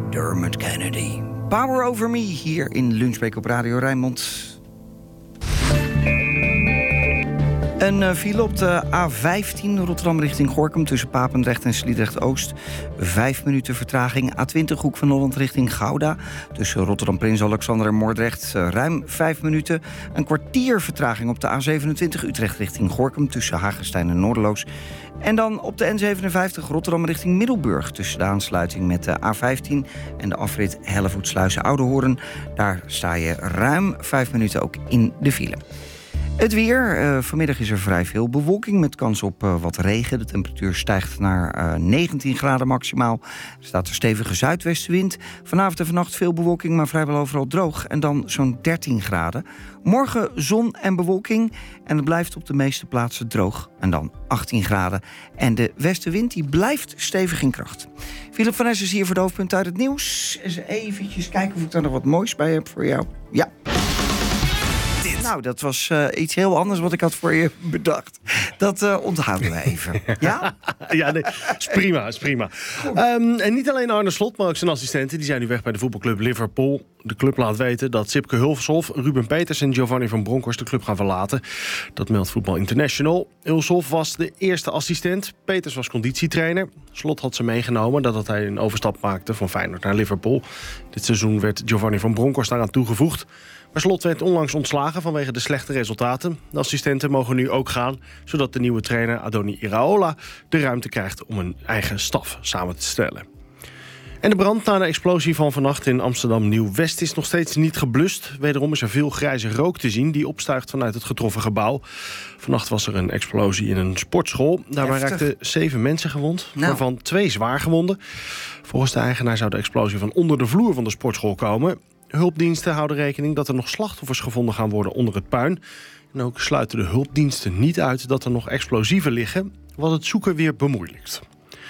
Dermot Kennedy. Power Over Me hier in Lunchbreak op Radio Rijnmond. Een file op de A15 Rotterdam richting Gorinchem tussen Papendrecht en Sliedrecht-Oost. 5 minuten vertraging. A20 Hoek van Holland richting Gouda. Tussen Rotterdam Prins Alexander en Moordrecht ruim 5 minuten. Een kwartier vertraging op de A27 Utrecht richting Gorinchem tussen Hagestein en Noorderloos. En dan op de N57 Rotterdam richting Middelburg tussen de aansluiting met de A15 en de afrit Hellevoetsluizen-Oudehoorn. Daar sta je ruim 5 minuten ook in de file. Het weer. Vanmiddag is er vrij veel bewolking met kans op wat regen. De temperatuur stijgt naar 19 graden maximaal. Er staat een stevige zuidwestenwind. Vanavond en vannacht veel bewolking, maar vrijwel overal droog. En dan zo'n 13 graden. Morgen zon en bewolking. En het blijft op de meeste plaatsen droog. En dan 18 graden. En de westenwind die blijft stevig in kracht. Philip van Essen is hier voor de hoofdpunten uit het nieuws. Eens eventjes kijken of ik daar nog wat moois bij heb voor jou. Ja. Nou, dat was iets heel anders wat ik had voor je bedacht. Dat onthouden we even. Ja? Ja, nee, is prima. En niet alleen Arne Slot, maar ook zijn assistenten. Die zijn nu weg bij de voetbalclub Liverpool. De club laat weten dat Sipke Hulshoff, Ruben Peters en Giovanni van Bronckhorst de club gaan verlaten. Dat meldt Voetbal International. Hulshoff was de eerste assistent. Peters was conditietrainer. Slot had ze meegenomen nadat hij een overstap maakte van Feyenoord naar Liverpool. Dit seizoen werd Giovanni van Bronckhorst daaraan toegevoegd. Maar Slot werd onlangs ontslagen vanwege de slechte resultaten. De assistenten mogen nu ook gaan, zodat de nieuwe trainer Adoni Iraola de ruimte krijgt om een eigen staf samen te stellen. En de brand na de explosie van vannacht in Amsterdam Nieuw-West is nog steeds niet geblust. Wederom is er veel grijze rook te zien die opstijgt vanuit het getroffen gebouw. Vannacht was er een explosie in een sportschool. Daarbij raakten 7 mensen gewond, waarvan 2 zwaar gewonden. Volgens de eigenaar zou de explosie van onder de vloer van de sportschool komen. Hulpdiensten houden rekening dat er nog slachtoffers gevonden gaan worden onder het puin. En ook sluiten de hulpdiensten niet uit dat er nog explosieven liggen, wat het zoeken weer bemoeilijkt.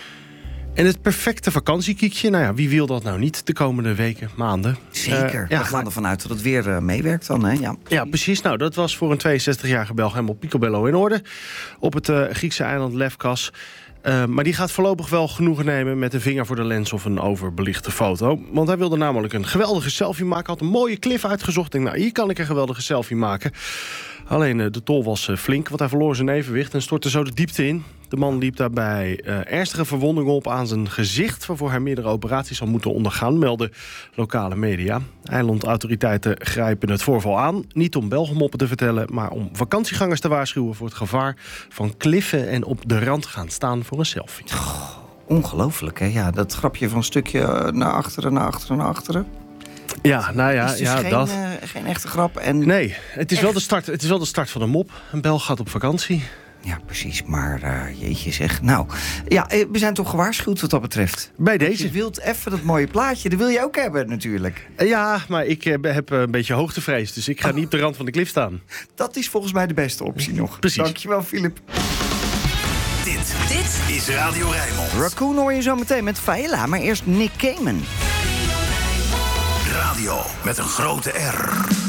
En het perfecte vakantiekiekje, nou ja, wie wil dat nou niet de komende weken, maanden? Zeker, we gaan ervan uit dat het weer meewerkt dan, hè? Ja, precies. Nou, dat was voor een 62-jarige Belg helemaal picobello in orde. Op het Griekse eiland Lefkas. Maar die gaat voorlopig wel genoegen nemen met een vinger voor de lens of een overbelichte foto. Want hij wilde namelijk een geweldige selfie maken. Had een mooie cliff uitgezocht. Denk, nou, hier kan ik een geweldige selfie maken. Alleen de tol was flink, want hij verloor zijn evenwicht en stortte zo de diepte in. De man liep daarbij ernstige verwondingen op aan zijn gezicht, waarvoor hij meerdere operaties zal moeten ondergaan, melden lokale media. Eilandautoriteiten grijpen het voorval aan. Niet om Belgemoppen te vertellen, maar om vakantiegangers te waarschuwen voor het gevaar van kliffen en op de rand gaan staan voor een selfie. Ongelooflijk, hè? Ja, dat grapje van een stukje naar achteren. Ja, nou ja, is dus geen echte grap. En nee, het is wel de start van een mop. Een Belg gaat op vakantie. Ja, precies. Maar jeetje zeg. Nou, ja, we zijn toch gewaarschuwd wat dat betreft. Bij deze. Je wilt even dat mooie plaatje. Dat wil je ook hebben natuurlijk. Ja, maar ik heb een beetje hoogtevrees. Dus ik ga niet op de rand van de klif staan. Dat is volgens mij de beste optie nog. Precies. Dankjewel, Philip. Dit is Radio Rijnmond. Raccoon hoor je zo meteen met Failla, maar eerst Nick Cayman. Radio met een grote R.